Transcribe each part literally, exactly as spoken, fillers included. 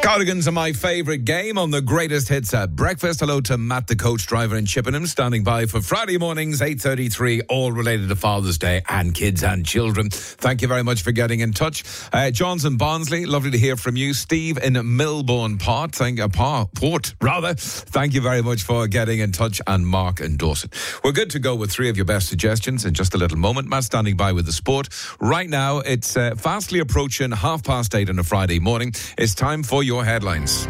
Cardigans are my favourite game on the greatest hits at breakfast. Hello to Matt, the coach driver in Chippenham, standing by for Friday mornings, eight thirty-three, all related to Father's Day and kids and children. Thank you very much for getting in touch. Uh, Johnson Bonsley, lovely to hear from you. Steve in Milbourne Port, thank, uh, Port, rather. Thank you very much for getting in touch. And Mark in Dorset. We're good to go with three of your best suggestions in just a little moment. Matt standing by with the sport. Right now, it's uh, fastly approaching half past eight on a Friday morning. It's time for your headlines.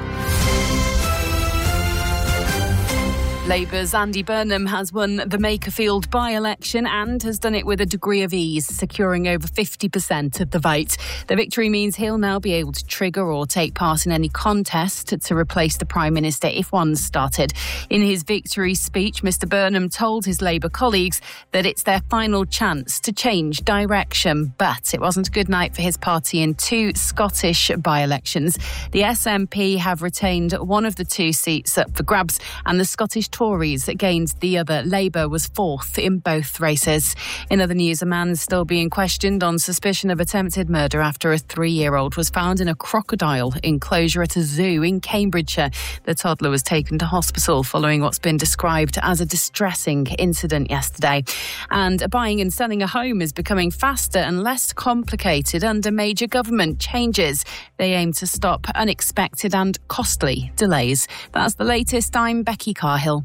Labour's Andy Burnham has won the Makerfield by-election and has done it with a degree of ease, securing over fifty percent of the vote. The victory means he'll now be able to trigger or take part in any contest to replace the Prime Minister if one started. In his victory speech, Mr Burnham told his Labour colleagues that it's their final chance to change direction. But it wasn't a good night for his party in two Scottish by-elections. The S N P have retained one of the two seats up for grabs, and the Scottish Tories gained the other. Labour was fourth in both races. In other news, a man is still being questioned on suspicion of attempted murder after a three-year-old was found in a crocodile enclosure at a zoo in Cambridgeshire. The toddler was taken to hospital following what's been described as a distressing incident yesterday. And buying and selling a home is becoming faster and less complicated under major government changes. They aim to stop unexpected and costly delays. That's the latest. I'm Becky Carhill.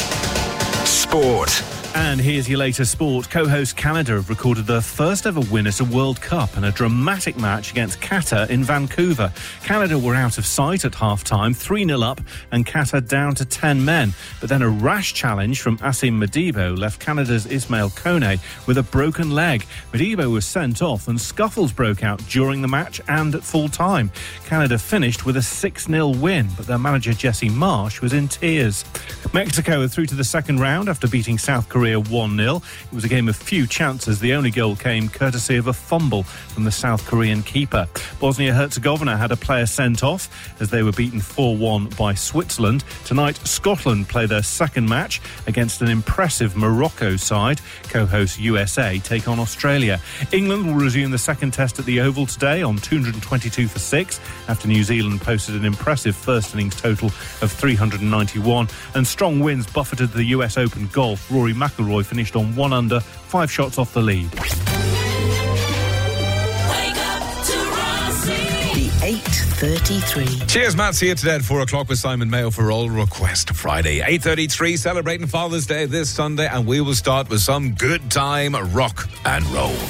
Sport. And here's your latest sport. Co-host Canada have recorded their first ever win at a World Cup in a dramatic match against Qatar in Vancouver. Canada were out of sight at half-time, three nil up, and Qatar down to ten men. But then a rash challenge from Asim Madibo left Canada's Ismail Kone with a broken leg. Madibo was sent off and scuffles broke out during the match and at full-time. Canada finished with a six nil win, but their manager Jesse Marsh was in tears. Mexico are through to the second round after beating South Korea one nil. It was a game of few chances. The only goal came courtesy of a fumble from the South Korean keeper. Bosnia-Herzegovina had a player sent off as they were beaten four one by Switzerland. Tonight, Scotland play their second match against an impressive Morocco side. Co-host U S A take on Australia. England will resume the second test at the Oval today on two hundred twenty-two for six after New Zealand posted an impressive first innings total of three hundred ninety-one. And strong winds buffeted the U S Open golf. Rory McIlroy finished on one under, five shots off the lead. The eight thirty-three. Cheers, Matt. See you today at four o'clock with Simon Mayo for All Request Friday. eight thirty-three, celebrating Father's Day this Sunday, and we will start with some good time rock and roll.